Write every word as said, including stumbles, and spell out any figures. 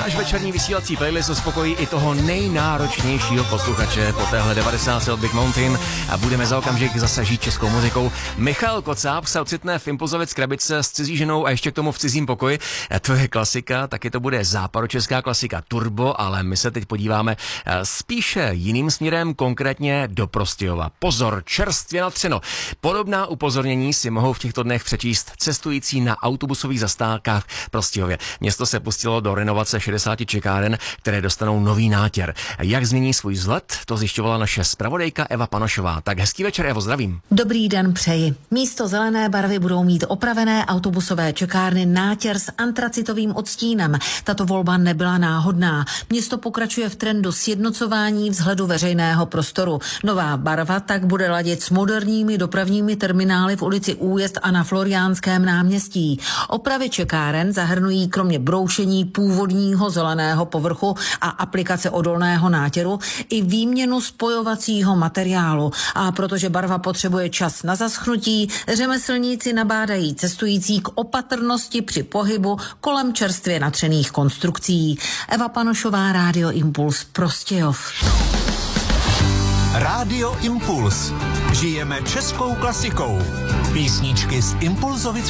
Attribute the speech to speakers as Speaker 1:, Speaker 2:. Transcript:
Speaker 1: Náš večerní vysílací playlist uspokojí i toho nejnáročnějšího posluchače po téhle devadesátce od Big Mountain a budeme za okamžik zase žít českou muzikou. Michal Kocáb se ocitne v Impulzovic krabice s cizí ženou a ještě k tomu v cizím pokoji. To je klasika, taky to bude západočeská klasika Turbo, ale my se teď podíváme spíše jiným směrem, konkrétně do Prostějova. Pozor, čerstvě natřeno. Podobná upozornění si mohou v těchto dnech přečíst cestující na autobusových zastávkách v Prostějově. Město se pustilo do renovace šedesáti čekáren, které dostanou nový nátěr. Jak změní svůj vzhled, to zjišťovala naše zpravodajka Eva Panošová. Tak hezký večer, Evo, zdravím.
Speaker 2: Dobrý den přeji. Místo zelené barvy budou mít opravené autobusové čekárny nátěr s antracitovým odstínem. Tato volba nebyla náhodná. Město pokračuje v trendu sjednocování vzhledu veřejného prostoru. Nová barva tak bude ladit s moderními dopravními terminály v ulici Újezd a na Floriánském náměstí. Opravy čekáren zahrnují kromě broušení původního zeleného povrchu a aplikace odolného nátěru i výměnu spojovacího materiálu. A protože barva potřebuje čas na zaschnutí, řemeslníci nabádají cestující k opatrnosti při pohybu kolem čerstvě natřených konstrukcí. Eva Panošová, Rádio Impuls, Prostějov.
Speaker 3: Rádio Impuls. Žijeme českou klasikou. Písničky z Impulzovic